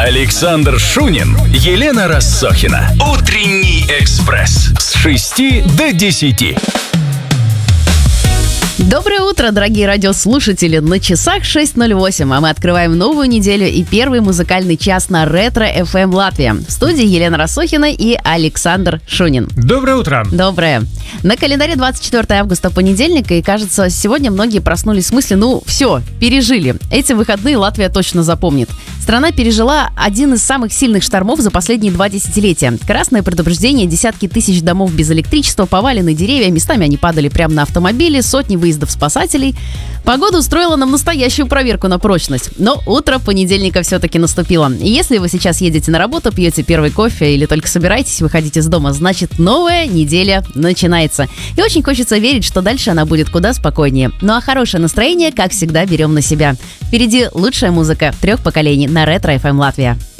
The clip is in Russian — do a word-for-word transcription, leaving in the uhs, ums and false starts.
Александр Шунин, Елена Рассохина. Утренний экспресс с шести до десяти. Доброе утро, дорогие радиослушатели! На часах шесть ноль восемь, а мы открываем новую неделю и первый музыкальный час на Ретро эф эм Латвия. В студии Елена Рассохина и Александр Шунин. Доброе утро! Доброе! На календаре двадцать четвёртое августа, понедельник, и кажется, сегодня многие проснулись с мыслью: ну все, пережили. Эти выходные Латвия точно запомнит. Страна пережила один из самых сильных штормов за последние два десятилетия. Красное предупреждение, десятки тысяч домов без электричества, повалены деревья, местами они падали прямо на автомобили, сотни выездов спасателей. Погода устроила нам настоящую проверку на прочность. Но утро понедельника все-таки наступило. И если вы сейчас едете на работу, пьете первый кофе или только собираетесь выходить из дома, значит, новая неделя начинается. И очень хочется верить, что дальше она будет куда спокойнее. Ну а хорошее настроение, как всегда, берем на себя. Впереди лучшая музыка трех поколений на Ретро эф эм Латвия.